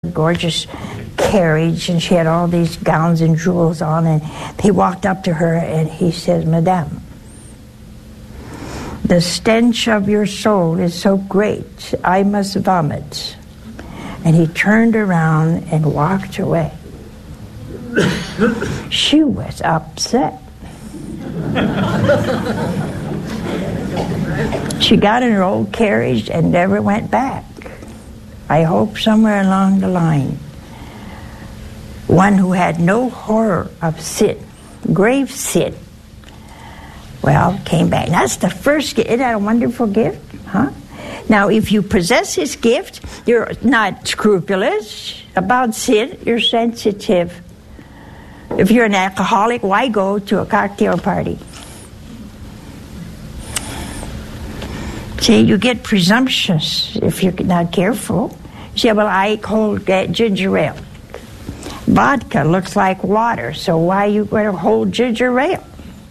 gorgeous carriage, and she had all these gowns and jewels on, and he walked up to her and he said, "Madame, the stench of your soul is so great, I must vomit." And he turned around and walked away. She was upset. She got in her old carriage and never went back. I hope somewhere along the line, one who had no horror of sin, grave sin, came back. That's the first gift. Isn't that a wonderful gift? Huh? Now, if you possess his gift, you're not scrupulous about sin, you're sensitive. If you're an alcoholic, why go to a cocktail party? See, you get presumptuous if you're not careful. You say, well, I hold ginger ale. Vodka looks like water, so why are you going to hold ginger ale?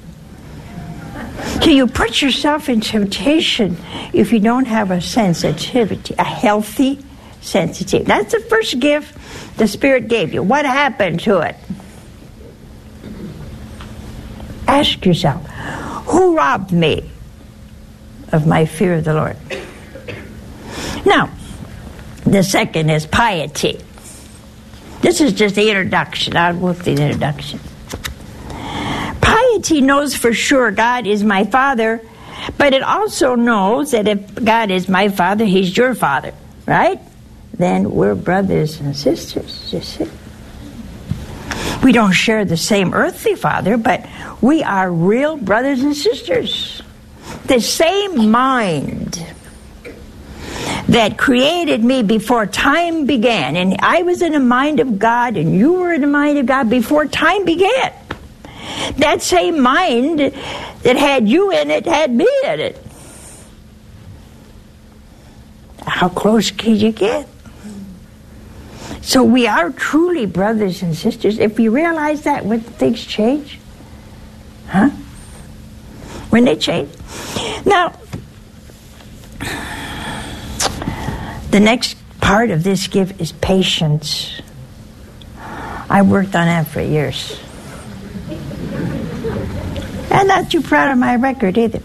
So you put yourself in temptation if you don't have a sensitivity, a healthy sensitivity. That's the first gift the Spirit gave you. What happened to it? Ask yourself, who robbed me of my fear of the Lord? Now, the second is piety. This is just the introduction. I'll work the introduction. Piety knows for sure God is my Father, but it also knows that if God is my Father, He's your Father, right? Then we're brothers and sisters, you see. We don't share the same earthly Father, but we are real brothers and sisters. The same mind that created me before time began, and I was in the mind of God, and you were in the mind of God before time began. That same mind that had you in it had me in it. How close can you get? So we are truly brothers and sisters. If you realize that, when things change, huh? When they change. Now, the next part of this gift is patience. I worked on that for years. I'm not too proud of my record either.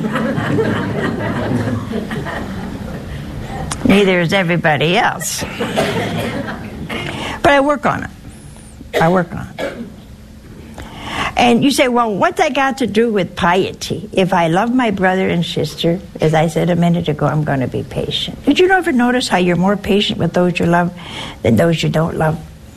Neither is everybody else. But I work on it. And you say, well, what's that got to do with piety? If I love my brother and sister, as I said a minute ago, I'm going to be patient. Did you ever notice how you're more patient with those you love than those you don't love?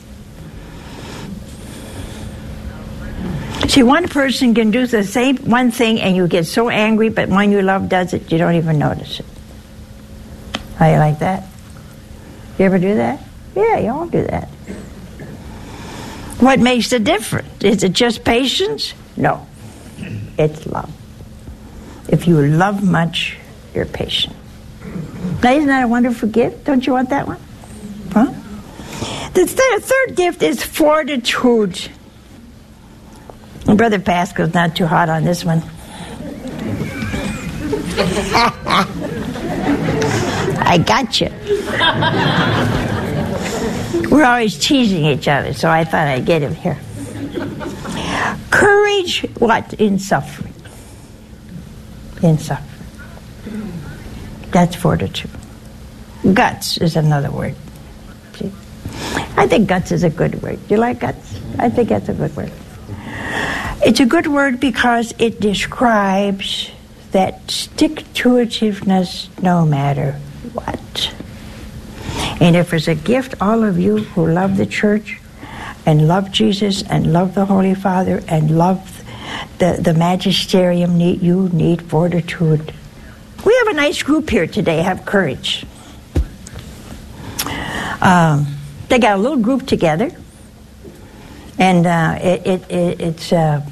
See, one person can do the same one thing and you get so angry, but one you love does it, you don't even notice it. How you like that? You ever do that? Yeah, you all do that. What makes the difference? Is it just patience? No. It's love. If you love much, you're patient. Now, isn't that a wonderful gift? Don't you want that one? Huh? The third gift is fortitude. And Brother Pascal's not too hot on this one. I got you. We're always teasing each other, so I thought I'd get him here. Courage, what? In suffering. In suffering. That's fortitude. Guts is another word. See? I think guts is a good word. Do you like guts? I think that's a good word. It's a good word because it describes that stick-to-itiveness no matter what. And if there's a gift, all of you who love the church and love Jesus and love the Holy Father and love the magisterium, you need fortitude. We have a nice group here today, have courage. They got a little group together, and it's an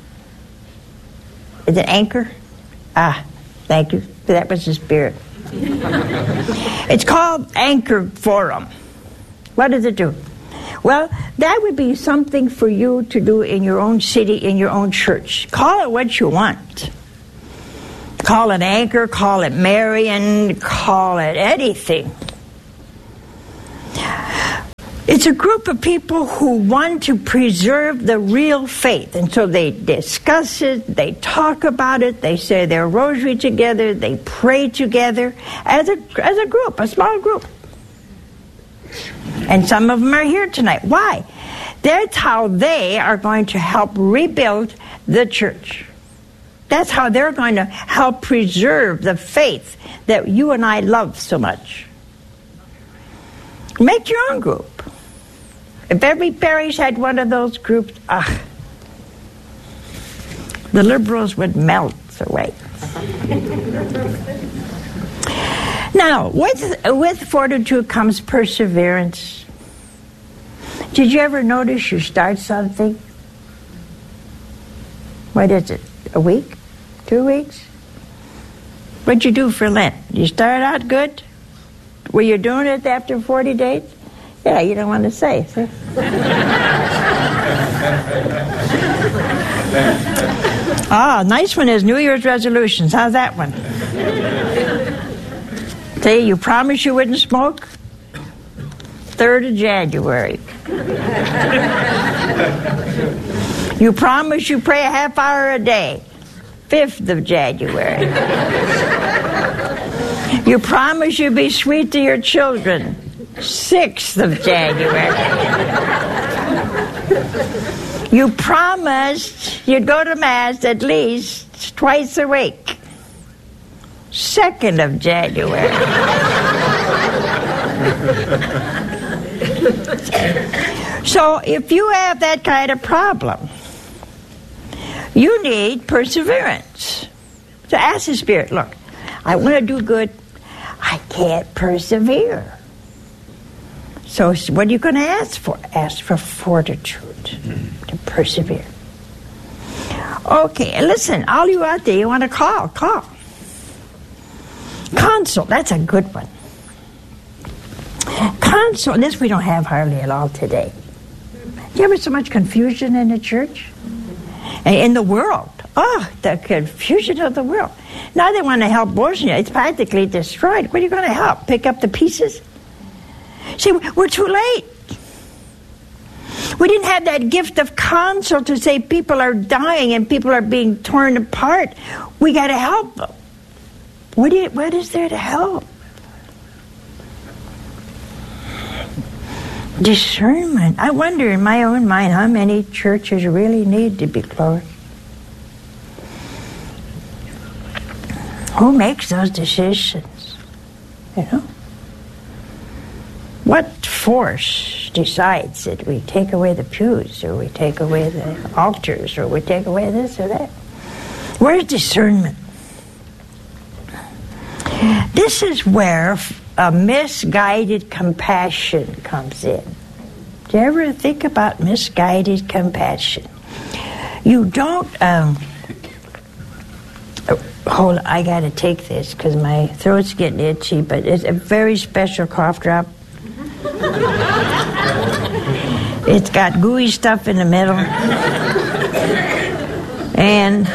anchor. Thank you. That was the Spirit. It's called Anchor Forum. What does it do? Well, that would be something for you to do in your own city, in your own church. Call it what you want. Call it Anchor, call it Marian, call it anything. It's a group of people who want to preserve the real faith. And so they discuss it, they talk about it, they say their rosary together, they pray together as a group, a small group. And some of them are here tonight. Why? That's how they are going to help rebuild the church. That's how they're going to help preserve the faith that you and I love so much. Make your own group. If every parish had one of those groups, the liberals would melt away. Now, with fortitude comes perseverance. Did you ever notice you start something? What is it? A week? 2 weeks? What'd you do for Lent? You start out good? Were you doing it after 40 days? Yeah, you don't want to say. See? Nice one is New Year's resolutions. How's that one? Say, you promised you wouldn't smoke? 3rd of January. You promised you pray a half hour a day. 5th of January. You promised you'd be sweet to your children. 6th of January. You promised you'd go to Mass at least twice a week. 2nd of January. So if you have that kind of problem, you need perseverance. So ask the Spirit, look, I want to do good. I can't persevere. So what are you going to ask for? Ask for fortitude to persevere. Okay, listen, all you out there, you want to call. Console, that's a good one. Console, this we don't have hardly at all today. Do you ever so much confusion in the church? And in the world. Oh, the confusion of the world. Now they want to help Bosnia. It's practically destroyed. What are you going to help? Pick up the pieces? See, we're too late. We didn't have that gift of counsel to say people are dying and people are being torn apart. We got to help them. What is there to help? Discernment. I wonder in my own mind how many churches really need to be closed. Who makes those decisions? You know? What force decides that we take away the pews, or we take away the altars, or we take away this or that? Where's discernment? This is where a misguided compassion comes in. Do you ever think about misguided compassion? You don't... hold on, I got to take this because my throat's getting itchy, but it's a very special cough drop. It's got gooey stuff in the middle. And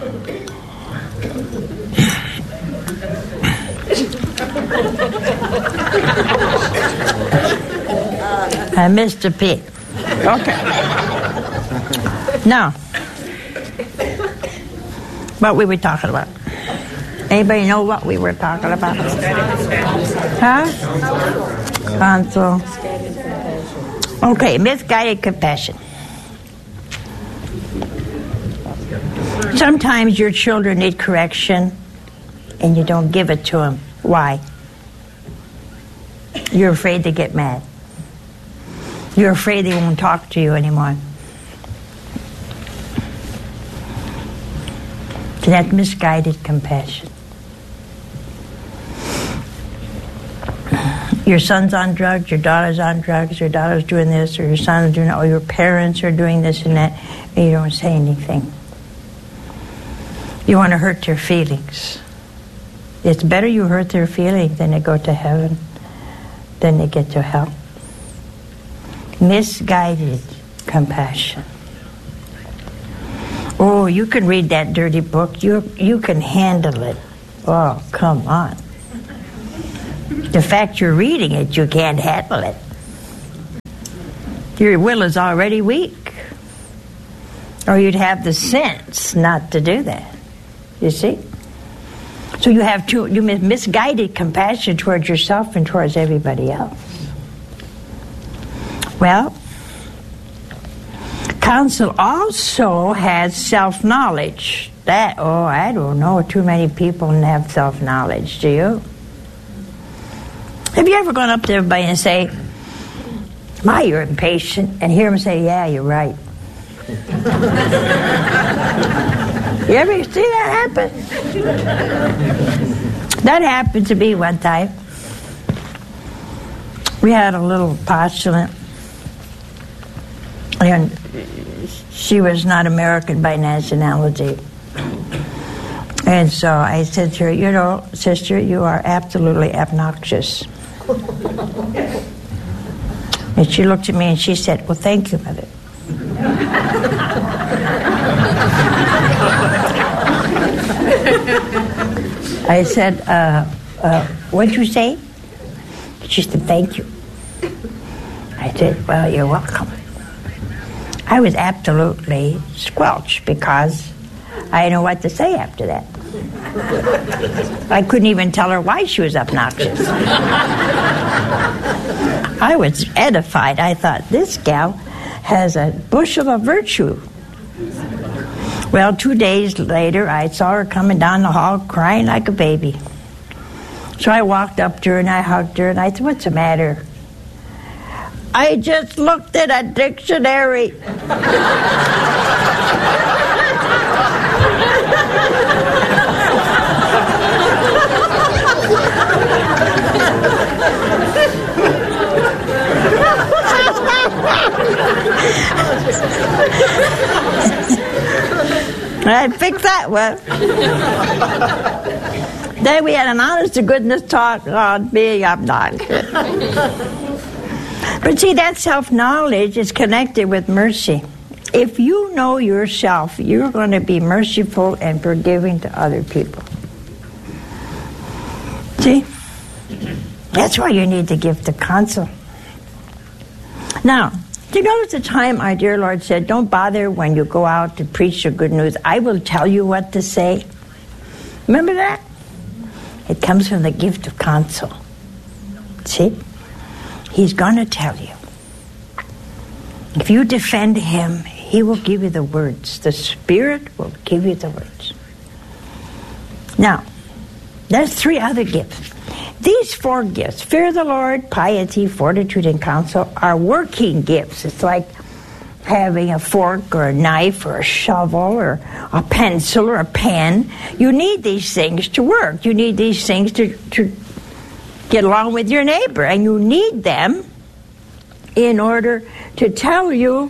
I missed a pee. Okay. Now, what we were talking about? Anybody know what we were talking about? Huh? Console. Okay, misguided compassion. Sometimes your children need correction and you don't give it to them. Why? You're afraid they get mad. You're afraid they won't talk to you anymore. So that's misguided compassion. Your son's on drugs, your daughter's on drugs, your daughter's doing this, or your son's doing that, or your parents are doing this and that, and you don't say anything. You want to hurt their feelings. It's better you hurt their feelings than they go to heaven, than they get to hell. Misguided compassion. Oh, you can read that dirty book. You can handle it. Oh, come on. The fact you're reading it, you can't handle it. Your will is already weak. Or you'd have the sense not to do that. You see? So you have misguided compassion towards yourself and towards everybody else. Well, counsel also has self-knowledge. I don't know too many people have self-knowledge, do you? Have you ever gone up to everybody and say, "My, you're impatient," and hear them say, "Yeah, you're right"? You ever see that happen? That happened to me one time. We had a little postulant, and she was not American by nationality. And so I said to her, "You know, sister, you are absolutely obnoxious." And she looked at me and she said, "Well, thank you, Mother." I said, "What'd you say?" She said, "Thank you." I said, "Well, you're welcome." I was absolutely squelched because I didn't know what to say after that. I couldn't even tell her why she was obnoxious. I was edified. I thought, this gal has a bushel of virtue. Well, 2 days later, I saw her coming down the hall crying like a baby. So I walked up to her and I hugged her and I said, "What's the matter?" "I just looked at a dictionary." I fixed that one. Then we had an honest-to-goodness talk on being obnoxious. But see, that self-knowledge is connected with mercy. If you know yourself, you're going to be merciful and forgiving to other people. See? That's why you need to give the counsel. Now, do you notice the time our dear Lord said, "Don't bother when you go out to preach the good news. I will tell you what to say"? Remember that? It comes from the gift of counsel. See? He's going to tell you. If you defend him, he will give you the words. The Spirit will give you the words. Now, there's 3 other gifts. These 4 gifts, fear of the Lord, piety, fortitude, and counsel, are working gifts. It's like having a fork or a knife or a shovel or a pencil or a pen. You need these things to work. You need these things to get along with your neighbor. And you need them in order to tell you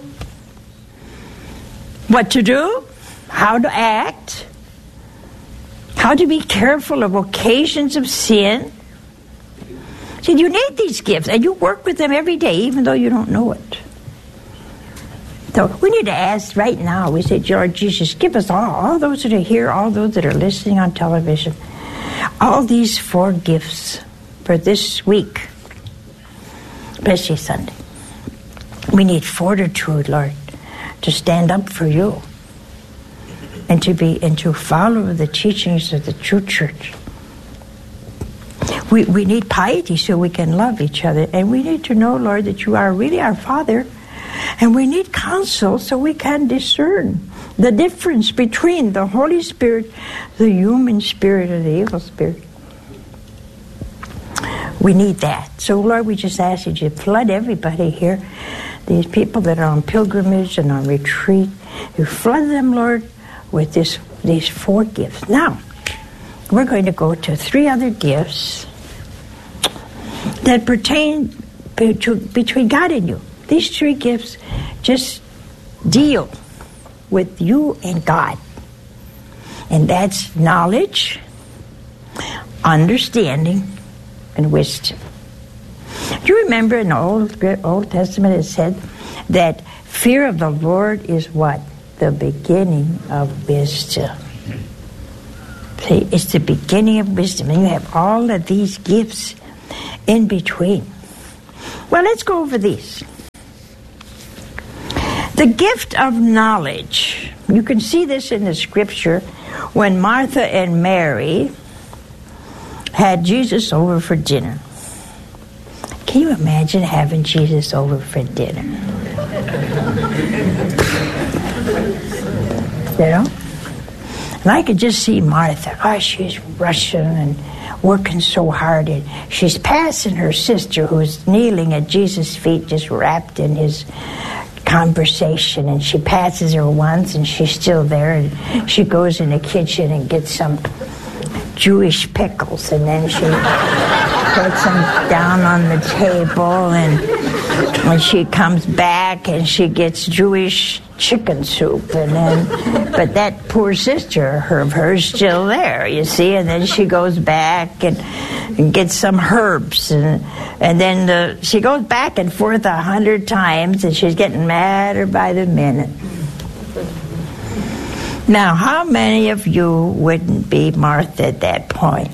what to do, how to act, how to be careful of occasions of sin. See, you need these gifts, and you work with them every day, even though you don't know it. So we need to ask right now. We say, "Lord Jesus, give us all those that are here, all those that are listening on television, all these 4 gifts for this week, especially Sunday. We need fortitude, Lord, to stand up for you and to follow the teachings of the true church. We need piety so we can love each other. And we need to know, Lord, that you are really our Father. And we need counsel so we can discern the difference between the Holy Spirit, the human spirit, and the evil spirit. We need that. So, Lord, we just ask you to flood everybody here, these people that are on pilgrimage and on retreat. You flood them, Lord, with these 4 gifts. Now, we're going to go to 3 other gifts that pertain between God and you. These 3 gifts just deal with you and God. And that's knowledge, understanding, and wisdom. Do you remember in the Old Testament it said that fear of the Lord is what? The beginning of wisdom. See, it's the beginning of wisdom. And you have all of these gifts in between. Well, let's go over these. The gift of knowledge. You can see this in the scripture when Martha and Mary had Jesus over for dinner. Can you imagine having Jesus over for dinner? You know? And I could just see Martha. Oh, she's rushing and working so hard. And she's passing her sister who's kneeling at Jesus' feet, just wrapped in his conversation. And she passes her once and she's still there. And she goes in the kitchen and gets some Jewish pickles. And then she puts them down on the table. And when she comes back and she gets Jewish chicken soup, and then, but that poor sister of hers still there, you see, and then she goes back and gets some herbs, and then she goes back and forth 100 times, and she's getting madder by the minute. Now, how many of you wouldn't be Martha at that point?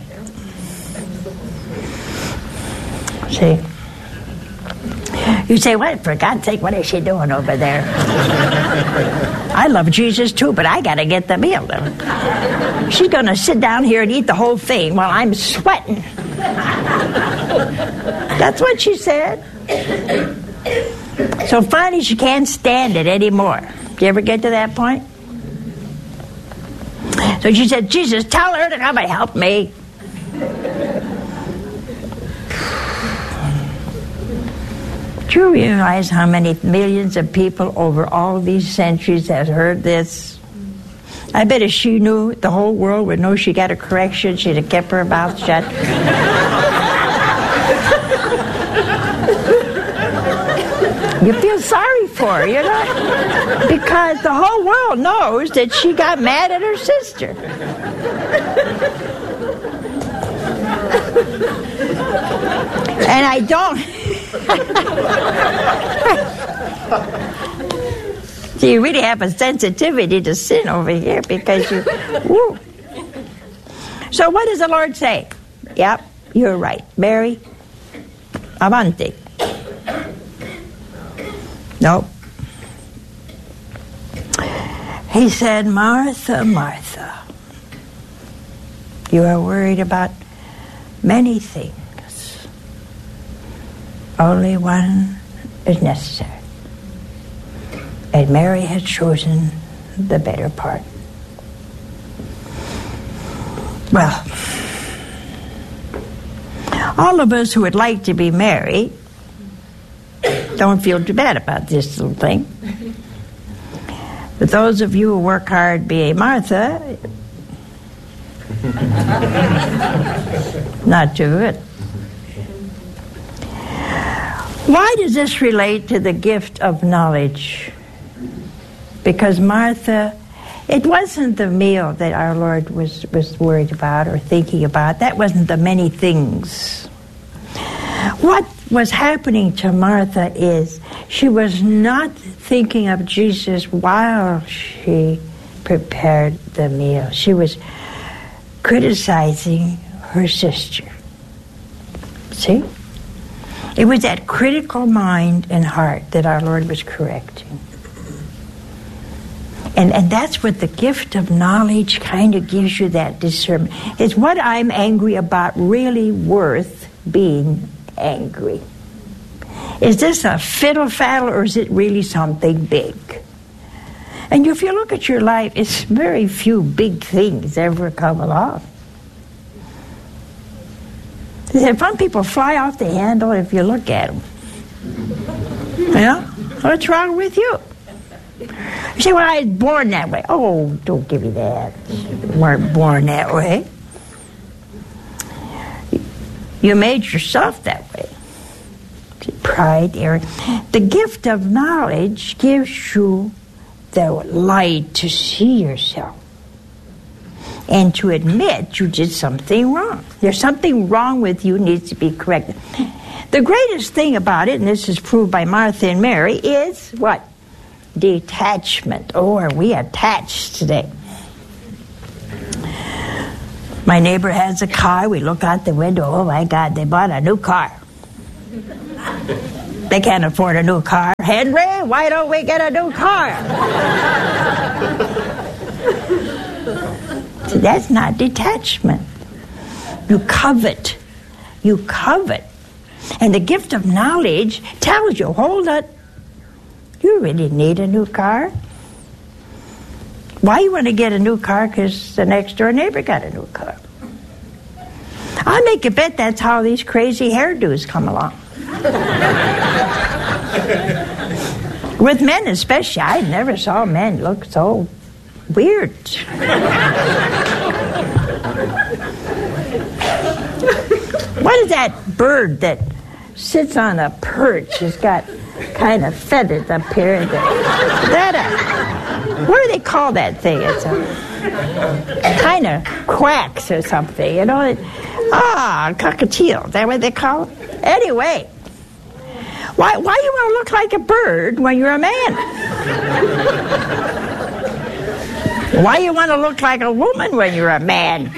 See? You say, what? For God's sake, what is she doing over there? I love Jesus too, but I got to get the meal. She's going to sit down here and eat the whole thing while I'm sweating. That's what she said. So finally she can't stand it anymore. Do you ever get to that point? So she said, Jesus, tell her to come and help me. Do you realize how many millions of people over all these centuries have heard this? I bet if she knew, the whole world would know she got a correction, she'd have kept her mouth shut. You feel sorry for her, you know? Because the whole world knows that she got mad at her sister. And I don't... So you really have a sensitivity to sin over here because you... Woo. So what does the Lord say? Yep, you're right. Mary, avanti. Nope. He said, Martha, Martha, you are worried about many things. Only one is necessary. And Mary had chosen the better part. Well, all of us who would like to be married don't feel too bad about this little thing. But those of you who work hard being Martha, not too good. Why does this relate to the gift of knowledge? Because Martha, it wasn't the meal that our Lord was worried about or thinking about. That wasn't the many things. What was happening to Martha is she was not thinking of Jesus while she prepared the meal. She was criticizing her sister. See? It was that critical mind and heart that our Lord was correcting. And that's what the gift of knowledge kind of gives you, that discernment. Is what I'm angry about really worth being angry? Is this a fiddle-faddle or is it really something big? And if you look at your life, it's very few big things ever come along. Some people fly off the handle if you look at them. You know? What's wrong with you? You say, well, I was born that way. Oh, don't give me that. You weren't born that way. You made yourself that way. Pride, arrogance. The gift of knowledge gives you the light to see yourself and to admit you did something wrong. There's something wrong with you, needs to be corrected. The greatest thing about it, and this is proved by Martha and Mary, is what? Detachment. Oh, are we attached today? My neighbor has a car. We look out the window. Oh, my God, they bought a new car. They can't afford a new car. Henry, why don't we get a new car? See, that's not detachment. You covet. You covet. And the gift of knowledge tells you, hold it, you really need a new car. Why you want to get a new car? Because the next door neighbor got a new car. I make a bet that's how these crazy hairdos come along. With men especially. I never saw men look so weird. What is that bird that sits on a perch? It's got kind of feathers up here. What do they call that thing? It's a kind of quacks or something, you know? Cockatiel. Is that what they call it? Anyway, why you want to look like a bird when you're a man? Why you want to look like a woman when you're a man?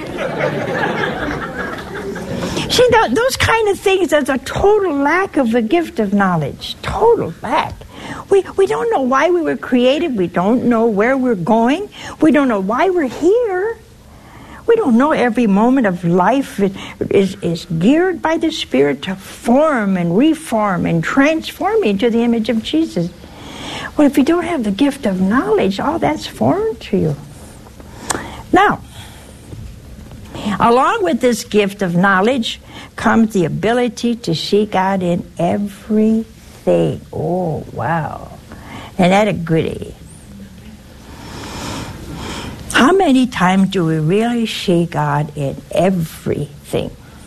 See, those kind of things, there's a total lack of the gift of knowledge. Total lack. We don't know why we were created. We don't know where we're going. We don't know why we're here. We don't know every moment of life is geared by the Spirit to form and reform and transform into the image of Jesus. Well, if you don't have the gift of knowledge, all that's foreign to you. Now, along with this gift of knowledge comes the ability to see God in everything. Oh, wow. And that a goodie. How many times do we really see God in everything?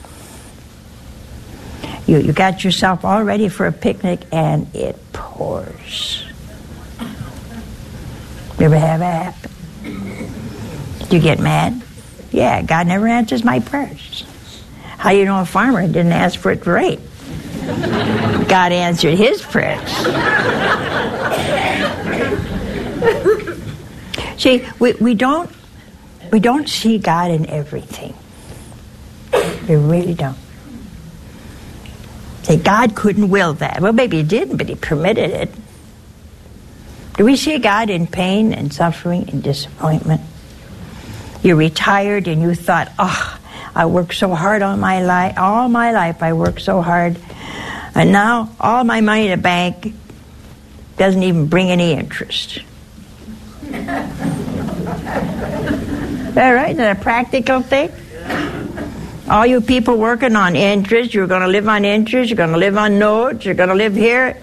You got yourself all ready for a picnic and it pours. You ever have that happen? Do you get mad? Yeah, God never answers my prayers. How do you know a farmer didn't ask for it to rain? God answered his prayers. See, we don't see God in everything. We really don't. Say, God couldn't will that. Well, maybe he didn't, but he permitted it. Do we see God in pain and suffering and disappointment? You're retired and you thought, I worked so hard all my life I worked so hard, and now all my money in the bank doesn't even bring any interest. All right, is that a practical thing? All you people working on interest, you're going to live on interest, you're going to live on notes, you're going to live here.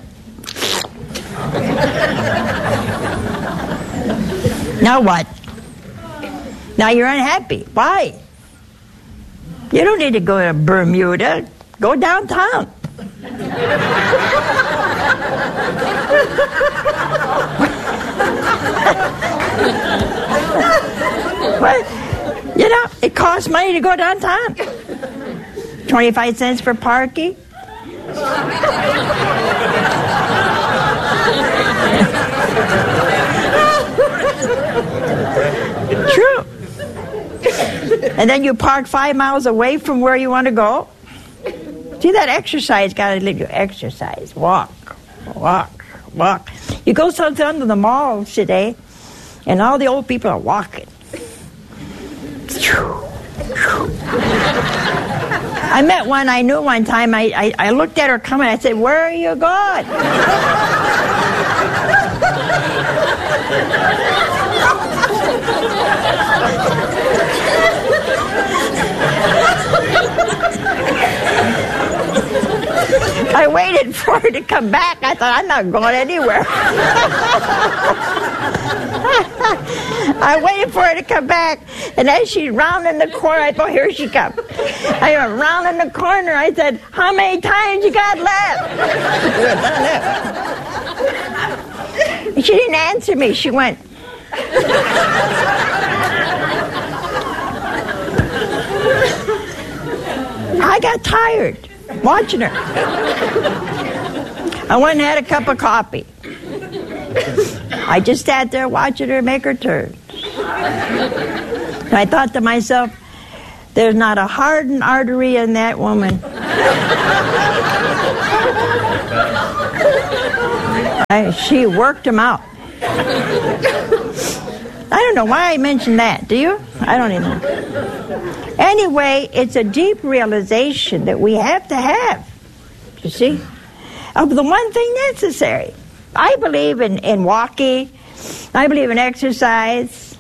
Now what? Now you're unhappy. Why? You don't need to go to Bermuda. Go downtown. Well, you know, it costs money to go downtown. 25 cents for parking. True. And then you park 5 miles away from where you want to go. See, that exercise got to let you exercise. Walk. You go sometimes to the malls today, and all the old people are walking. I met one I knew one time. I looked at her coming. I said, "Where are you going?" I waited for her to come back. I thought, I'm not going anywhere. I waited for her to come back, and as she's rounding the corner, I thought, here she comes. I went rounding the corner. I said, how many times you got left? She didn't answer me. She went. I got tired watching her. I went and had a cup of coffee. I just sat there watching her make her turn. And I thought to myself, there's not a hardened artery in that woman. She worked him out. I don't know why I mentioned that. Do you? I don't even know. Anyway, it's a deep realization that we have to have, you see, of the one thing necessary. I believe in walking. I believe in exercise.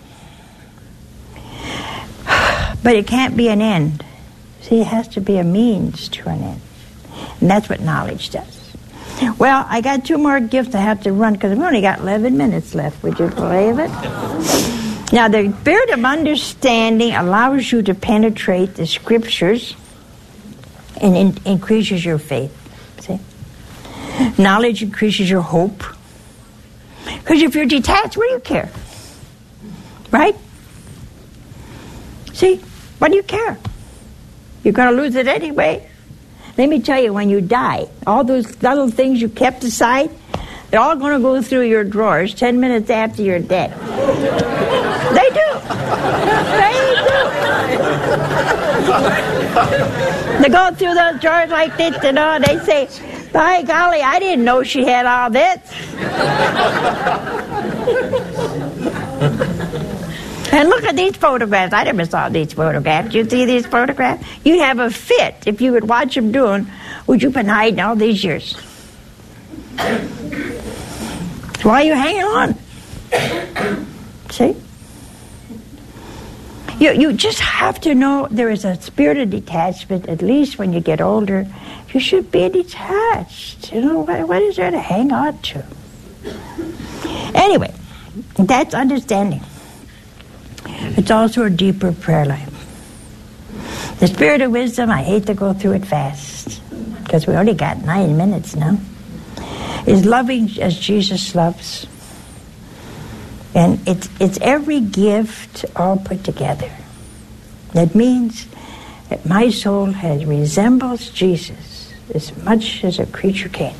But it can't be an end. See, it has to be a means to an end. And that's what knowledge does. Well, I got 2 more gifts I have to run because we've only got 11 minutes left. Would you believe it? Now, the spirit of understanding allows you to penetrate the scriptures and increases your faith. See? Knowledge increases your hope. Because if you're detached, what do you care? Right? See? What do you care? You're going to lose it anyway. Let me tell you, when you die, all those little things you kept aside, they're all going to go through your drawers 10 minutes after you're dead. They do. They go through those drawers like this, you know, and they say, by golly, I didn't know she had all this. And look at these photographs. I never saw these photographs. You see these photographs? You'd have a fit if you would watch them doing what you've been hiding all these years. Why are you hanging on? See? You just have to know there is a spirit of detachment, at least when you get older. You should be detached. You know, what is there to hang on to? Anyway, that's understanding. It's also a deeper prayer life. The spirit of wisdom, I hate to go through it fast, because we only got 9 minutes now, is loving as Jesus loves. And it's every gift all put together. That means that my soul resembles Jesus as much as a creature can.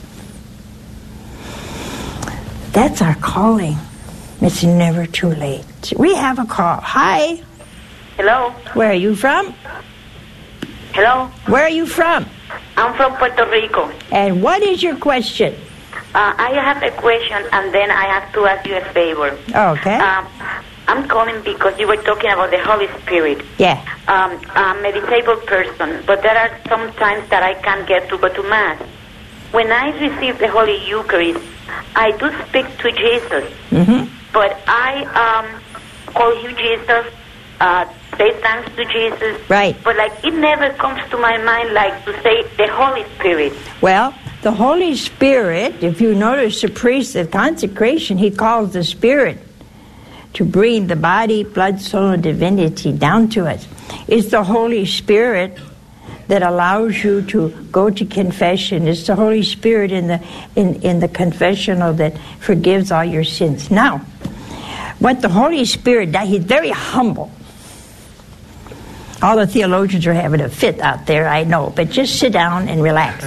That's our calling. It's never too late. We have a call. Hi. Hello. Where are you from? Hello. Where are you from? I'm from Puerto Rico. And what is your question? I have a question, and then I have to ask you a favor. Okay. I'm calling because you were talking about the Holy Spirit. Yeah. I'm a disabled person, but there are some times that I can't get to go to Mass. When I receive the Holy Eucharist, I do speak to Jesus. Mm-hmm. But I call him Jesus, say thanks to Jesus. Right. But it never comes to my mind to say the Holy Spirit. Well, the Holy Spirit, if you notice the priest at consecration, he calls the Spirit to bring the body, blood, soul, and divinity down to us. It's the Holy Spirit that allows you to go to confession. It's the Holy Spirit in the confessional that forgives all your sins. Now, what the Holy Spirit does, he's very humble. All the theologians are having a fit out there, I know, but just sit down and relax.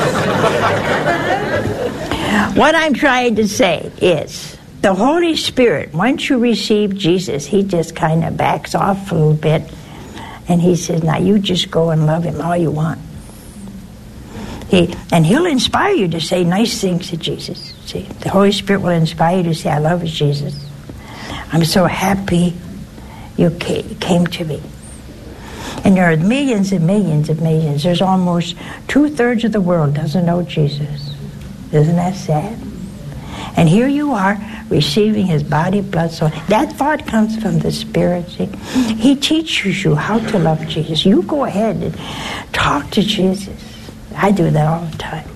What I'm trying to say is, the Holy Spirit, once you receive Jesus, he just kind of backs off a little bit, and he says, now you just go and love him all you want. And he'll inspire you to say nice things to Jesus. See, the Holy Spirit will inspire you to say, I love Jesus. I'm so happy you came to me. And there are millions and millions and millions. There's almost 2/3 of the world doesn't know Jesus. Isn't that sad? And here you are receiving his body, blood, soul. That thought comes from the Spirit. See? He teaches you how to love Jesus. You go ahead and talk to Jesus. I do that all the time.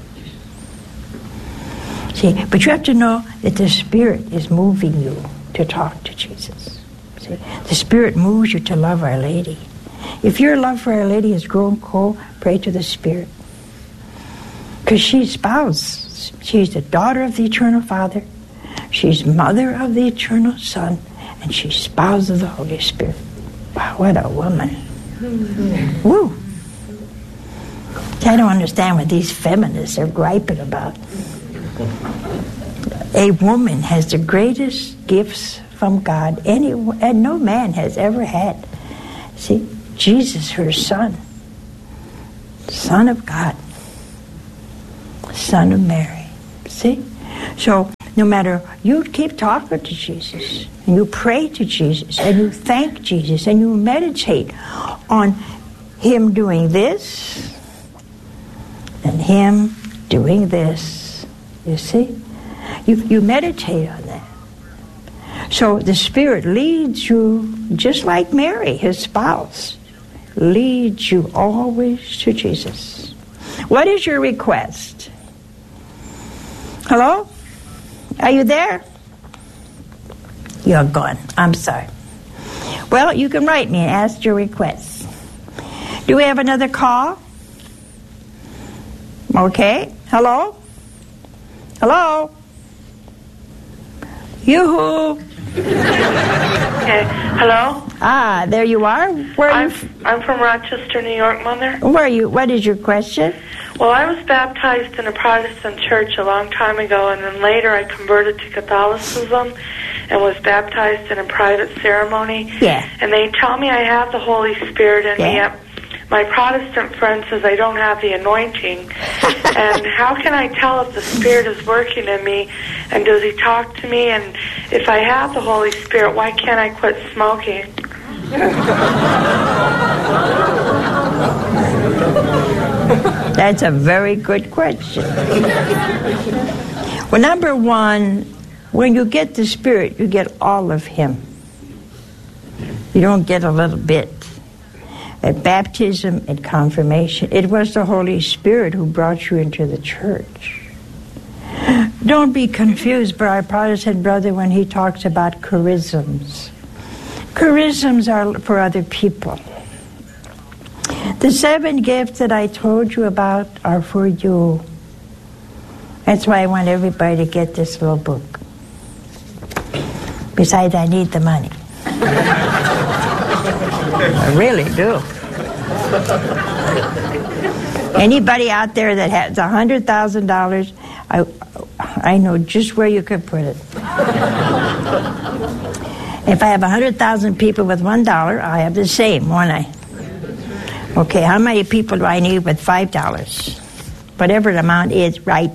See, but you have to know that the Spirit is moving you to talk to Jesus. See, the Spirit moves you to love Our Lady. If your love for Our Lady has grown cold, pray to the Spirit. Because she's spouse. She's the daughter of the Eternal Father. She's mother of the Eternal Son. And she's spouse of the Holy Spirit. Wow, what a woman. Mm-hmm. Woo. I don't understand what these feminists are griping about. A woman has the greatest gifts from God and no man has ever had. See, Jesus, her Son, Son of God, Son of Mary. See? So no matter, you keep talking to Jesus, and you pray to Jesus, and you thank Jesus, and you meditate on Him doing this, and Him doing this. You see? You meditate on that. So the Spirit leads you, just like Mary, His spouse, leads you always to Jesus. What is your request? Hello? Are you there? You're gone. I'm sorry. Well, you can write me and ask your requests. Do we have another call? Okay. Hello? Hello? Yoo-hoo! Okay. Hello? Ah, there you are. I'm from Rochester, New York, Mother. Where are you? What is your question? Well, I was baptized in a Protestant church a long time ago, and then later I converted to Catholicism and was baptized in a private ceremony. Yeah. And they tell me I have the Holy Spirit in me. My Protestant friend says I don't have the anointing. And how can I tell if the Spirit is working in me? And does He talk to me? And if I have the Holy Spirit, why can't I quit smoking? That's a very good question. Well, number one, when you get the Spirit, you get all of Him. You don't get a little bit. At baptism, at confirmation, it was the Holy Spirit who brought you into the church. Don't be confused by our Protestant brother when he talks about charisms. Charisms are for other people. The 7 gifts that I told you about are for you. That's why I want everybody to get this little book. Besides, I need the money. I really do. Anybody out there that has $100,000, I know just where you could put it. If I have 100,000 people with $1, I have the same, won't I? Okay, how many people do I need with $5? Whatever the amount is, write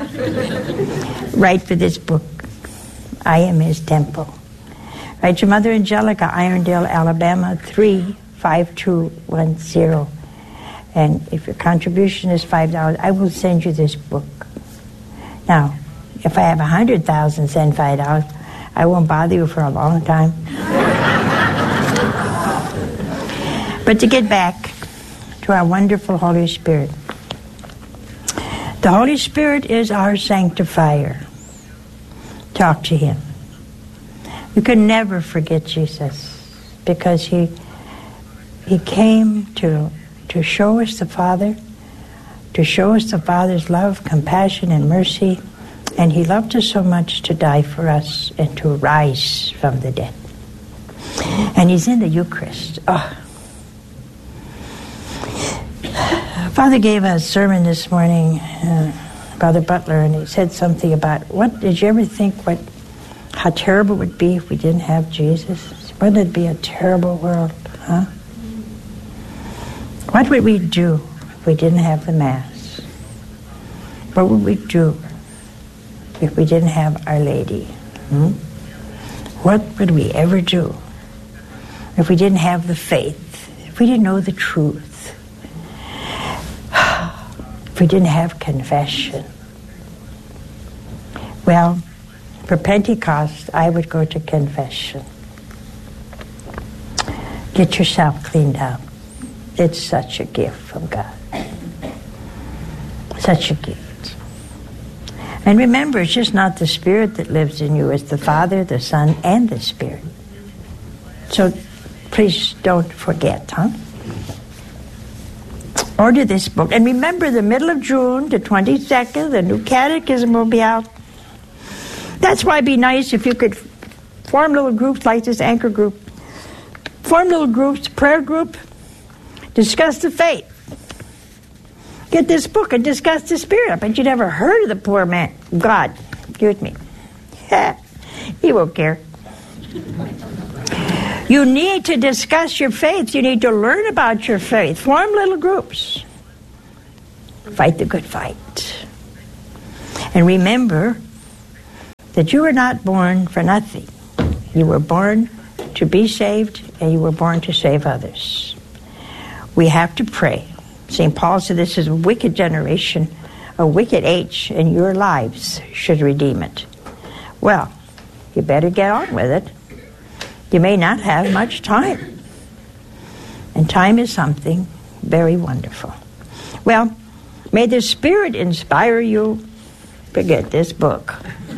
for this book. I am His temple. Write to Mother Angelica, Irondale, Alabama, 35210. And if your contribution is $5, I will send you this book. Now, if I have 100,000, send $5. I won't bother you for a long time. But to get back to our wonderful Holy Spirit. The Holy Spirit is our sanctifier. Talk to Him. You can never forget Jesus because He came to show us the Father, to show us the Father's love, compassion, and mercy, and He loved us so much to die for us and to rise from the dead. And He's in the Eucharist. Oh. Father gave a sermon this morning, Father Butler, and he said something about, did you ever think how terrible it would be if we didn't have Jesus? Wouldn't it be a terrible world, huh? What would we do if we didn't have the Mass? What would we do if we didn't have Our Lady? What would we ever do if we didn't have the faith, if we didn't know the truth, if we didn't have confession? Well, for Pentecost, I would go to confession. Get yourself cleaned up. It's such a gift from God. Such a gift. And remember, it's just not the Spirit that lives in you. It's the Father, the Son, and the Spirit. So please don't forget, huh? Order this book. And remember, the middle of June, the 22nd, the new catechism will be out. That's why it'd be nice if you could form little groups like this anchor group. Form little groups, prayer group, discuss the faith. Get this book and discuss the Spirit. I bet you never heard of the poor man. God, excuse me. He won't care. You need to discuss your faith. You need to learn about your faith. Form little groups. Fight the good fight. And remember, that you were not born for nothing. You were born to be saved, and you were born to save others. We have to pray. St. Paul said this is a wicked generation, a wicked age, and your lives should redeem it. Well, you better get on with it. You may not have much time. And time is something very wonderful. Well, may the Spirit inspire you. Forget this book.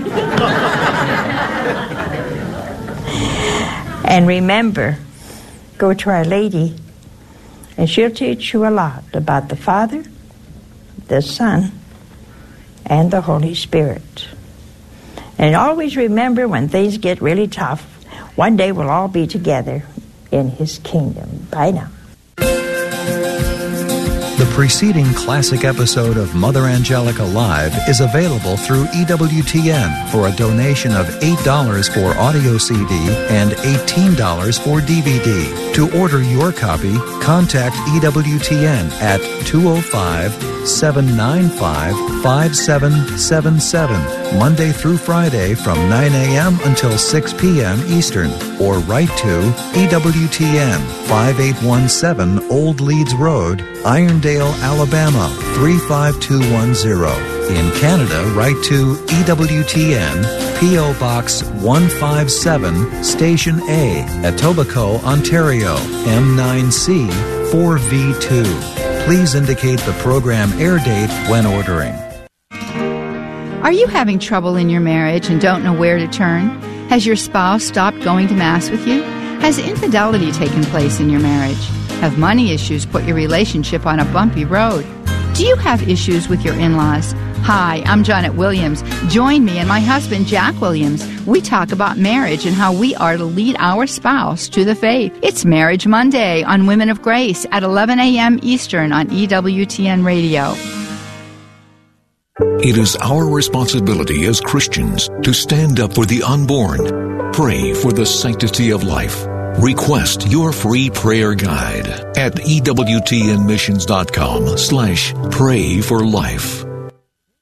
And remember, go to Our Lady, and she'll teach you a lot about the Father, the Son, and the Holy Spirit. And always remember, when things get really tough, one day we'll all be together in His kingdom. Bye now. The preceding classic episode of Mother Angelica Live is available through EWTN for a donation of $8 for audio CD and $18 for DVD. To order your copy, contact EWTN at 205-795-5777, Monday through Friday from 9 a.m. until 6 p.m. Eastern, or write to EWTN, 5817 Old Leeds Road, Irondale, Alabama, 35210. In Canada, write to EWTN, P.O. Box 157, Station A, Etobicoke, Ontario, M9C 4V2. Please indicate the program air date when ordering. Are you having trouble in your marriage and don't know where to turn? Has your spouse stopped going to Mass with you? Has infidelity taken place in your marriage? Have money issues put your relationship on a bumpy road? Do you have issues with your in-laws? Hi, I'm Janet Williams. Join me and my husband, Jack Williams. We talk about marriage and how we are to lead our spouse to the faith. It's Marriage Monday on Women of Grace at 11 a.m. Eastern on EWTN Radio. It is our responsibility as Christians to stand up for the unborn, pray for the sanctity of life. Request your free prayer guide at EWTNmissions.com/pray for life.